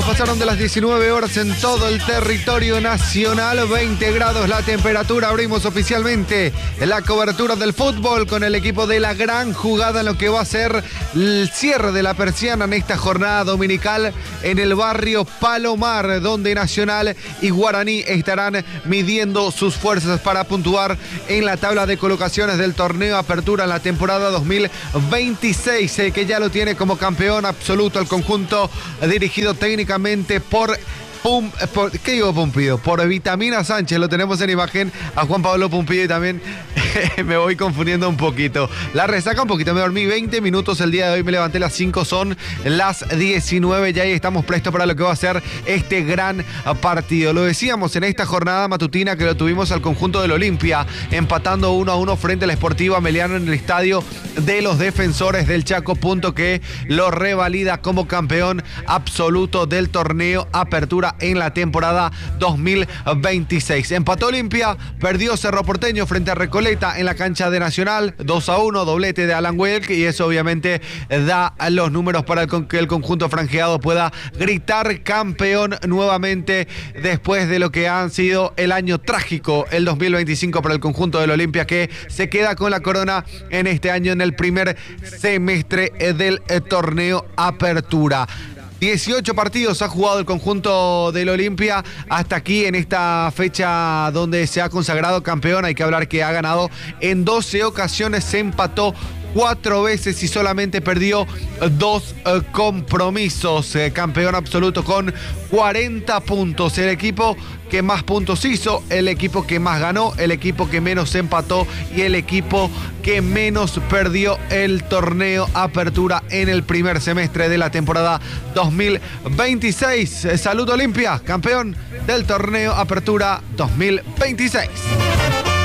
minutos pasaron de las 19 horas en todo el territorio nacional. 20 grados la temperatura. Abrimos oficialmente la cobertura del fútbol con el equipo de La Gran Jugada en lo que va a ser el cierre de la persiana en esta jornada dominical en el barrio Palomar, donde Nacional y Guaraní estarán midiendo sus fuerzas para puntuar en la tabla de colocaciones del torneo Apertura en la temporada 2026, que ya lo tiene como campeón absoluto el conjunto dirigido técnicamente por ¿qué digo Pumpido? Por Vitamina Sánchez, lo tenemos en imagen a Juan Pablo Pumpido y también me voy confundiendo un poquito. La resaca un poquito, me dormí 20 minutos el día de hoy, me levanté a las 5, son las 19 ya y estamos prestos para lo que va a ser este gran partido. Lo decíamos en esta jornada matutina que lo tuvimos al conjunto del Olimpia, empatando 1-1 frente al Sportivo Ameliano en el estadio de los Defensores del Chaco, punto que lo revalida como campeón absoluto del torneo Apertura en la temporada 2026. Empató Olimpia, perdió Cerro Porteño frente a Recoleta en la cancha de Nacional, 2-1, doblete de Alan Welk, y eso obviamente da los números para que el conjunto franjeado pueda gritar campeón nuevamente después de lo que han sido el año trágico, el 2025 para el conjunto del Olimpia, que se queda con la corona en este año en el primer semestre del torneo Apertura. 18 partidos ha jugado el conjunto del Olimpia hasta aquí en esta fecha donde se ha consagrado campeón. Hay que hablar que ha ganado en 12 ocasiones, se empató 4 veces y solamente perdió 2 compromisos. Campeón absoluto con 40 puntos. El equipo que más puntos hizo, el equipo que más ganó, el equipo que menos empató y el equipo que menos perdió el torneo Apertura en el primer semestre de la temporada 2026. Salud Olimpia, campeón del torneo Apertura 2026.